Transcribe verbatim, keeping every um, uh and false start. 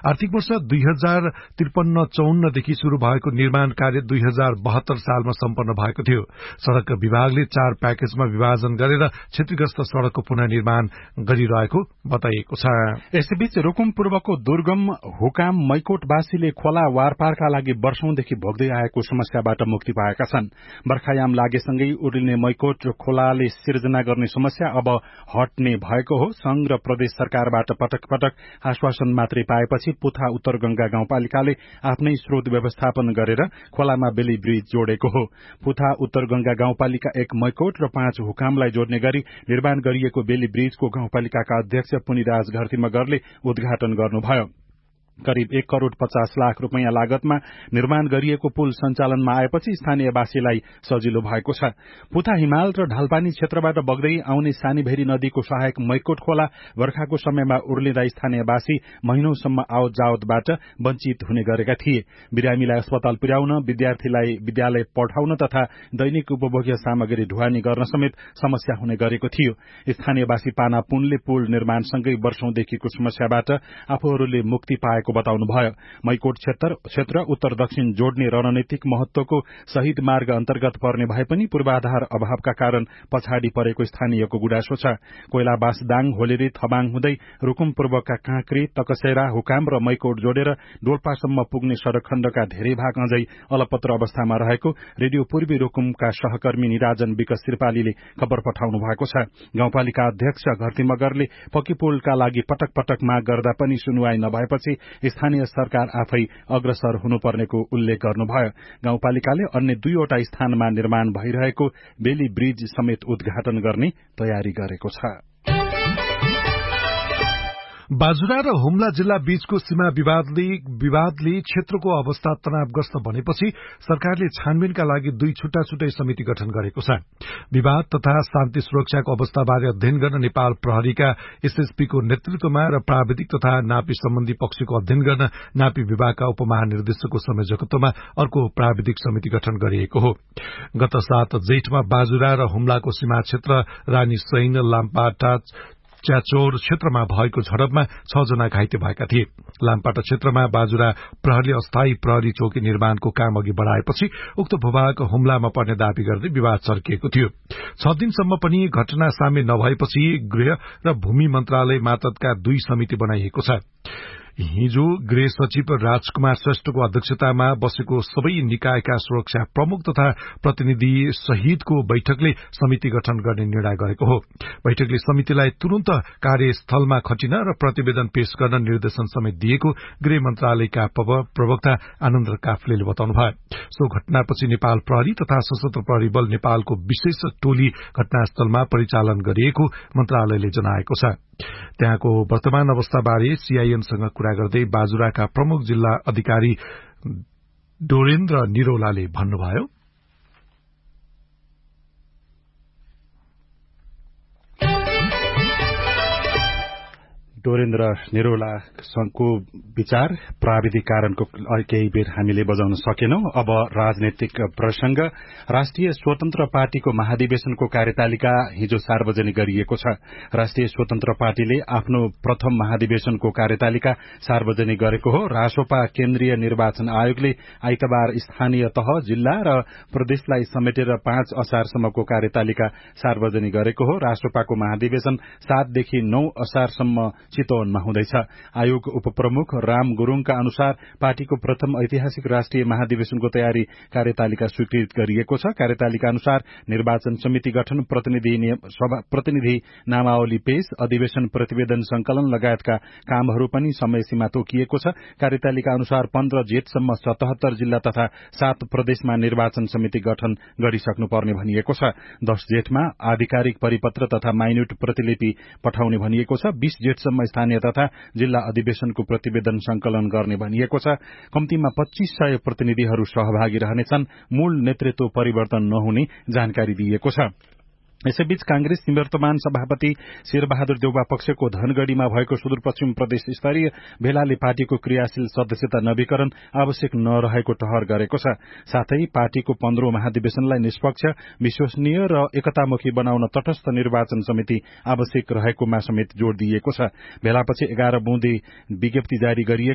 आर्थिक वर्ष दुई हजार त्रिपन्न चौन्नदेखि शुरू भएको निर्माण कार्य दुई हजार बहत्तर सालमा सम्पन्न भएको थियो। सड़क विभागले चार प्याकेजमा विभाजन गरेर क्षतिग्रस्त सड़कको पुनर्निर्माण गरिरहेको बताइएको छ। यसैबीच रुकुम पूर्वको दुर्गम हुकाम मैकोटवासीले खोला वारपारका लागि वर्षौंदेखि भोग्दै आएको समस्याबाट मुक्ति पाएका छन्। बर्खायाम लागेसँगै उर्लिने मैकोट खोलाले सिर्जना गर्ने समस्या अब हट्ने भएको हो। संघ र प्रदेश सरकारबाट पटक पटक आश्वासन मात्रै पाएपछि पुथा उत्तर गंगा गाउँपालिकाले आफ्नै स्रोत व्यवस्थापन गरेर खोलामा बेली ब्रिज जोडेको हो। पुथा उत्तर गंगा गाउँपालिका एक मैकोट र पाँच हुकामलाई जोड्ने गरी निर्माण गरिएको बेली ब्रिजको गाउँपालिकाका अध्यक्ष पुनिराज घरती मगरले उद्घाटन गर्नुभयो। करिब एक करोड़ पचास लाख रूपियाँ लागतमा निर्माण गरिएको पुल सञ्चालनमा आएपछि स्थानीयवासीलाई सजिलो भएको छ। पुथा हिमाल र ढालपानी क्षेत्रबाट बग्दै आउने सानीभेरी नदीको सहायक मैकोट खोला वर्खाको समयमा उर्लिँदा स्थानीयवासी महिनौसम्म आवत जावतबाट वञ्चित हुने गरेका थिए। बिरामीलाई अस्पताल पुर्याउन, विद्यार्थीलाई विद्यालय पठाउन तथा दैनिक उपभोग्य सामग्री ढुवानी गर्न समेत समस्या हुने गरेको थियो। स्थानीयवासी पाना पुनले पुल निर्माणसँगै वर्षौंदेखिको समस्याबाट आफूहरूले मुक्ति पाए बताउनुभयो। मैकोट क्षेत्र क्षेत्र उत्तर दक्षिण जोड्ने रणनीतिक महत्वको शहीद मार्ग अन्तर्गत पर्ने भए पनि पूर्वाधार अभावका कारण पछाडि परेको स्थानीयको गुनासो छ। कोइला बासदाङ होलेरी थबाङ हुँदै रुकुम पूर्वका काँक्री तकसेरा हुकाम र मैकोट जोडेर डोल्पासम्म पुग्ने सड़क खण्डका धेरै भाग अझै अलपत्र अवस्थामा रहेको रेडियो पूर्वी रुकुमका सहकर्मी निराजन विकास श्रीपालीले खबर पठाउनु भएको छ। गाउँपालिका अध्यक्ष घरती मगरले पक्की पुलका लागि पटक पटक माग गर्दा पनि सुनवाई नभएपछि स्थानीय सरकार आफै अग्रसर हुनुपर्नेको उल्लेख गर्नुभयो। गाउँपालिकाले अन्य दुईवटा स्थानमा निर्माण भइरहेको बेली ब्रिज समेत उद्घाटन गर्ने तयारी गरेको छ। बाजुरा र हुम्ला जिल्ला बीचको सीमा विवादले विवादले क्षेत्रको अवस्था तनावग्रस्त बनेपछि सरकारले छानबिनका लागि दुई छुट्टा छुट्टै समिति गठन गरेको छ। विवाद तथा शान्ति सुरक्षाको अवस्थाबारे अध्ययन गर्न नेपाल प्रहरीका एसएसपीको नेतृत्वमा र प्राविधिक तथा नापी सम्बन्धी पक्षको अध्ययन गर्न नापी विभागका उपमहानिर्देशकको संयोजकत्वमा अर्को प्राविधिक समिति गठन गरिएको हो। गत सात जेठमा बाजुरा र हुम्लाको सीमा क्षेत्र रानी सैन लाम्पाटा च्याचौर क्षेत्रमा भएको झडपमा छ जना घाइते भएका थिए। लामपाटा क्षेत्रमा बाजुरा प्रहरीले अस्थायी प्रहरी चौकी निर्माणको काम अघि बढ़ाएपछि उक्त भूभाग हुम्लामा पर्ने दावी गर्दै विवाद चर्किएको थियो। छ दिनसम्म पनि घटना सामे नभएपछि गृह र भूमि मन्त्रालय मातहतका दुई समिति बनाइएको छ। हिजो गृह सचिव राजकुमार श्रेष्ठको अध्यक्षतामा बसेको सबै निकायका सुरक्षा प्रमुख तथा प्रतिनिधि सहितको बैठकले समिति गठन गर्ने निर्णय गरेको हो। बैठकले समितिलाई तुरन्त कार्यस्थलमा खटिन र प्रतिवेदन पेश गर्न निर्देशन समेत दिएको गृह मन्त्रालयका प्रवक्ता आनन्द काफ्लेले बताउनुभयो। सो घटनापछि नेपाल प्रहरी तथा सशस्त्र प्रहरी बल नेपालको विशेष टोली घटनास्थलमा परिचालन गरिएको मन्त्रालयले जनाएको छ। त्यहाँको वर्तमान अवस्थाबारे सीआईएनसँग कुरा गर्दै बाजुराका प्रमुख जिल्ला अधिकारी डोरेन्द्र निरौलाले भन्नुभयो, डोरेन्द्र निरौलाको विचार प्राविधिक कारणको केही बेर हामीले बजाउन सकेनौं। अब राजनैतिक प्रसंग। राष्ट्रिय स्वतन्त्र पार्टीको महाधिवेशनको कार्यतालिका हिजो सार्वजनिक गरिएको छ। राष्ट्रिय स्वतन्त्र पार्टीले आफ्नो प्रथम महाधिवेशनको कार्यतालिका सार्वजनिक गरेको हो। रासोपा केन्द्रीय निर्वाचन आयोगले आइतबार स्थानीय तह, जिल्ला र प्रदेशलाई समेटेर पाँच असारसम्मको कार्यतालिका सार्वजनिक गरेको हो। रासोपाको महाधिवेशन सातदेखि नौ असारसम्म चितवनमा हुँदैछ। आयोग उपप्रमुख राम गुरूङका अनुसार पार्टीको प्रथम ऐतिहासिक राष्ट्रिय महाधिवेशनको तयारी कार्यतालिका स्वीकृत गरिएको छ। कार्यतालिका अनुसार निर्वाचन समिति गठन, प्रतिनिधि प्रतिनिधि नामावली पेश, अधिवेशन प्रतिवेदन संकलन लगायतका कामहरू पनि समय सीमा तोकिएको छ। कार्यतालिका अनुसार पन्ध्र जेठसम्म सतहत्तर जिल्ला तथा सात प्रदेशमा निर्वाचन समिति गठन गरिसक्नुपर्ने भनिएको छ। दश जेठमा आधिकारिक परिपत्र तथा माइन्युट प्रतिलिपि पठाउने भनिएको छ। बीस जेठसम्म स्थानीय तथा जिल्ला अधिवेशनको प्रतिवेदन संकलन गर्ने भनिएको छ। कम्तीमा पच्चीस सय प्रतिनिधिहरू सहभागी रहनेछन्। मूल नेतृत्व परिवर्तन नहुने जानकारी दिएको छ। यसैबीच कांग्रेस निवर्तमान सभापति शेरबहादुर देउवा पक्षको धनगढ़ीमा भएको सुदूरपश्चिम प्रदेश स्तरीय भेलाले पार्टीको क्रियाशील सदस्यता नवीकरण आवश्यक नरहेको ठहर गरेको छ। साथै पार्टीको पन्ध्रौं महाधिवेशनलाई निष्पक्ष, विश्वसनीय र एकतामुखी बनाउन तटस्थ निर्वाचन समिति आवश्यक रहेकोमा समेत जोड़ दिएको छ। भेलापछि एघार बुँदे विज्ञप्ति जारी गरिएको